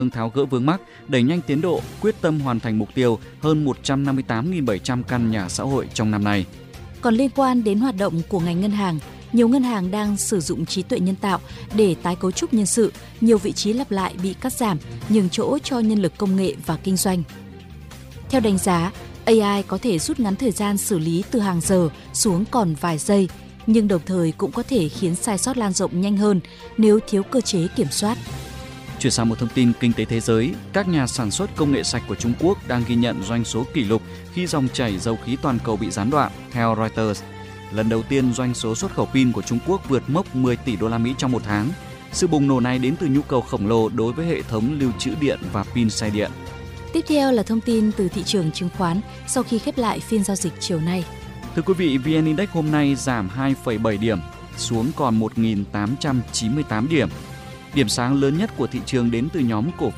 tháo gỡ vướng mắc, đẩy nhanh tiến độ, quyết tâm hoàn thành mục tiêu hơn 158.700 căn nhà xã hội trong năm nay. Còn liên quan đến hoạt động của ngành ngân hàng, nhiều ngân hàng đang sử dụng trí tuệ nhân tạo để tái cấu trúc nhân sự, nhiều vị trí lặp lại bị cắt giảm, nhường chỗ cho nhân lực công nghệ và kinh doanh. Theo đánh giá, AI có thể rút ngắn thời gian xử lý từ hàng giờ xuống còn vài giây, nhưng đồng thời cũng có thể khiến sai sót lan rộng nhanh hơn nếu thiếu cơ chế kiểm soát. Chuyển sang một thông tin kinh tế thế giới, các nhà sản xuất công nghệ sạch của Trung Quốc đang ghi nhận doanh số kỷ lục khi dòng chảy dầu khí toàn cầu bị gián đoạn, theo Reuters. Lần đầu tiên doanh số xuất khẩu pin của Trung Quốc vượt mốc 10 tỷ đô la Mỹ trong một tháng. Sự bùng nổ này đến từ nhu cầu khổng lồ đối với hệ thống lưu trữ điện và pin xe điện. Tiếp theo là thông tin từ thị trường chứng khoán sau khi khép lại phiên giao dịch chiều nay. Thưa quý vị, VN Index hôm nay giảm 2,7 điểm, xuống còn 1.898 điểm. Điểm sáng lớn nhất của thị trường đến từ nhóm cổ phiếu